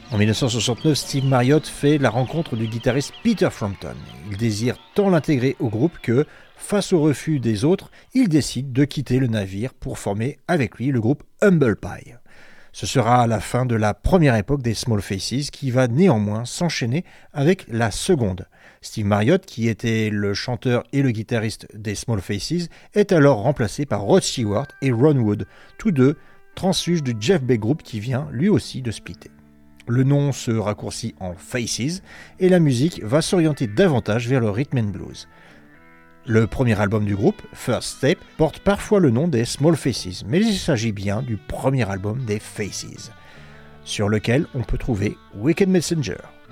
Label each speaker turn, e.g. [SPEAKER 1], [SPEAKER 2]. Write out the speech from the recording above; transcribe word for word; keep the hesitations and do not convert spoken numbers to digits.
[SPEAKER 1] En dix-neuf cent soixante-neuf, Steve Marriott fait la rencontre du guitariste Peter Frampton. Il désire tant l'intégrer au groupe que, face au refus des autres, il décide de quitter le navire pour former avec lui le groupe Humble Pie. Ce sera la fin de la première époque des Small Faces qui va néanmoins s'enchaîner avec la seconde. Steve Marriott, qui était le chanteur et le guitariste des Small Faces, est alors remplacé par Rod Stewart et Ron Wood, tous deux transfuges du Jeff Beck Group qui vient lui aussi de splitter. Le nom se raccourcit en Faces et la musique va s'orienter davantage vers le rhythm and blues. Le premier album du groupe, First Step, porte parfois le nom des Small Faces, mais il s'agit bien du premier album des Faces, sur lequel on peut trouver Wicked Messenger.